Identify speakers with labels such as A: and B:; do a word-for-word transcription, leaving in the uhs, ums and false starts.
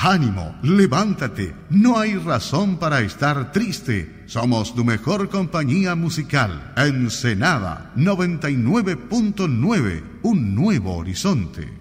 A: Ánimo, levántate, no hay razón para estar triste. Somos tu mejor compañía musical. Ensenada noventa y nueve punto nueve, un nuevo horizonte.